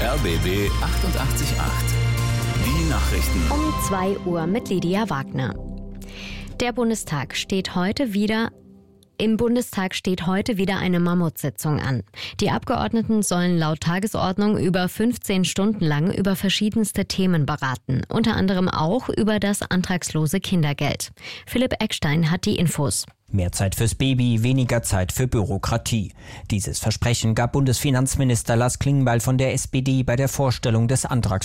RBB 888. Die Nachrichten. Um 2 Uhr mit Lydia Wagner. Im Bundestag steht heute wieder eine Mammutsitzung an. Die Abgeordneten sollen laut Tagesordnung über 15 Stunden lang über verschiedenste Themen beraten, unter anderem auch über das antragslose Kindergeld. Philipp Eckstein hat die Infos. Mehr Zeit fürs Baby, weniger Zeit für Bürokratie. Dieses Versprechen gab Bundesfinanzminister Lars Klingbeil von der SPD bei der Vorstellung des Antrags